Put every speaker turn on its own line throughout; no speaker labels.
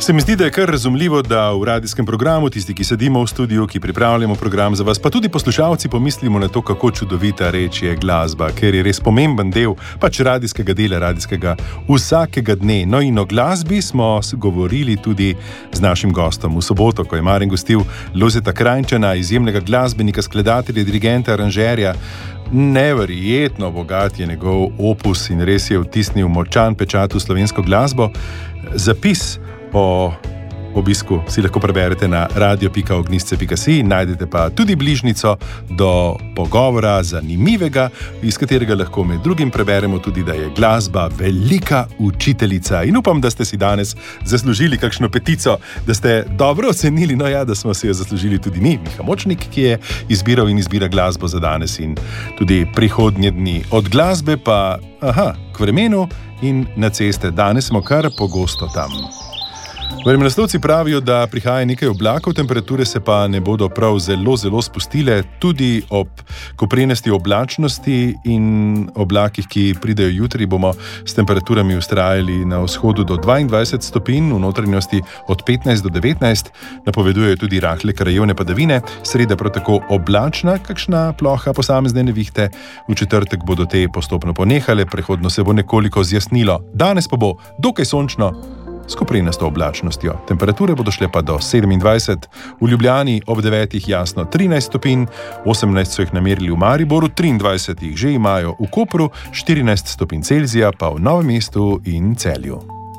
Se mi zdi, da je kar razumljivo, da v radijskem programu, tisti, ki sedimo v studiu, ki pripravljamo program za vas, pa tudi poslušalci pomislimo na to, kako čudovita reč je glasba, ker je res pomemben del pač radijskega dela, radijskega vsakega dne. No in o glasbi smo govorili tudi z našim gostom v soboto, ko je Marjan gostil Lojzeta Krajnčana, izjemnega glasbenika, skladatelja, dirigenta, aranžerja. Neverjetno bogat je njegov opus in res je vtisnil močan pečat v slovensko glasbo. Zapis o obisku si lahko preberete na radio.ognisce.si, najdete pa tudi bližnico do pogovora zanimivega, iz katerega lahko med drugim preberemo tudi, da je glasba velika učiteljica. In upam, da ste si danes zaslužili kakšno petico, da ste dobro ocenili, no ja, da smo si jo zaslužili tudi mi, Miha Močnik, ki je izbiral in izbira glasbo za danes in tudi prihodnje dni. Od glasbe pa, k vremenu in na ceste. Danes smo kar pogosto tam. Vremenoslovci pravijo, da prihaja nekaj oblakov, temperature se pa ne bodo prav zelo spustile, tudi ob koprenesti oblačnosti in oblakih, ki pridejo jutri, bomo s temperaturami vztrajali na vzhodu do 22 stopinj, v notranjosti od 15 do 19, napovedujejo tudi rahle krajevne padavine, sreda prav tako oblačna, kakšna ploha posamezne nevihte, v četrtek bodo te postopno ponehale, prehodno se bo nekoliko zjasnilo, danes pa bo dokaj sončno, s koprenasto oblačnostjo. Temperature bodo šle pa do 27, v Ljubljani ob 9 jasno 13 stopinj, 18 so jih namerili v Mariboru, 23 jih že imajo v Kopru, 14 stopinj Celzija pa v Novem mestu in Celju.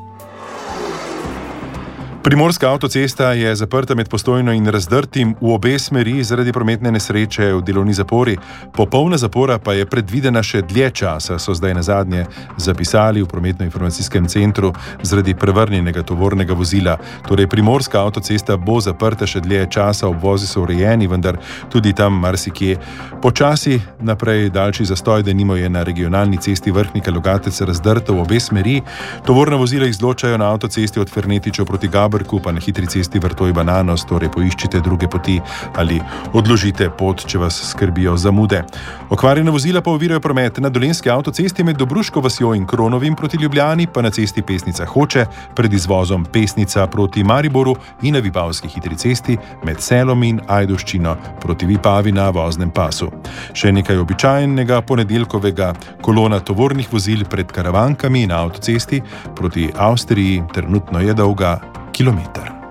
Primorska avtocesta je zaprta med Postojno in Razdrtim v obe smeri zaradi prometne nesreče v delovni zapori. Popolna zapora pa je predvidena še dlje časa, so zdaj nazadnje zapisali v prometno-informacijskem centru zaradi prevrnjenega tovornega vozila. Torej, Primorska avtocesta bo zaprta še dlje časa, obvozi so urejeni, vendar tudi tam marsikje počasi naprej daljši zastoj, denimo je na regionalni cesti Vrhnika Logatec Razdrto v obe smeri. Tovorna vozila izločajo na avtocesti od Fernetičev proti Gabrku, pa na hitri cesti Vrtoj Bananos, torej poiščite druge poti ali odložite pot, če vas skrbijo zamude. Okvarjena vozila pa ovirajo promet na Dolenjski avtocesti med Dobruško vasjo in Kronovim proti Ljubljani, pa na cesti Pesnica Hoče pred izvozom Pesnica proti Mariboru in na Vipavski hitri cesti med Selom in Ajdovščino proti Vipavi na voznem pasu. Še nekaj običajnega ponedeljkovega, kolona tovornih vozil pred Karavankami na avtocesti proti Avstriji trenutno je dolga kilometer.